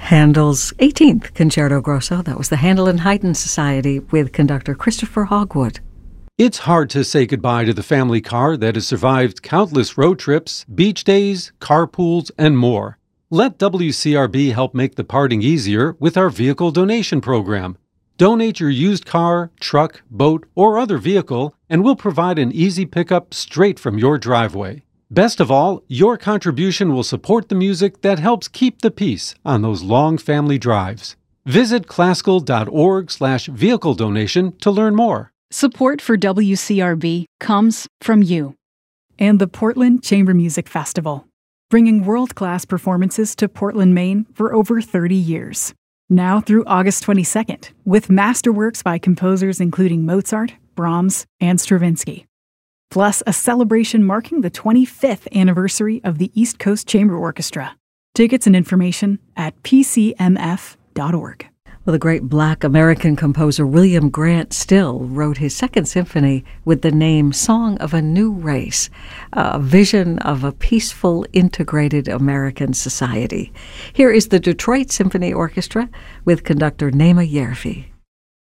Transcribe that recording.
Handel's 18th Concerto Grosso. That was the Handel and Haydn Society with conductor Christopher Hogwood. It's hard to say goodbye to the family car that has survived countless road trips, beach days, carpools, and more. Let WCRB help make the parting easier with our vehicle donation program. Donate your used car, truck, boat, or other vehicle, and we'll provide an easy pickup straight from your driveway. Best of all, your contribution will support the music that helps keep the peace on those long family drives. Visit classical.org/vehicle donation to learn more. Support for WCRB comes from you. And the Portland Chamber Music Festival, bringing world-class performances to Portland, Maine for over 30 years. Now through August 22nd, with masterworks by composers including Mozart, Brahms, and Stravinsky. Plus a celebration marking the 25th anniversary of the East Coast Chamber Orchestra. Tickets and information at pcmf.org. Well, the great Black American composer William Grant Still wrote his Second Symphony with the name Song of a New Race, a vision of a peaceful, integrated American society. Here is the Detroit Symphony Orchestra with conductor Naima Yerfi.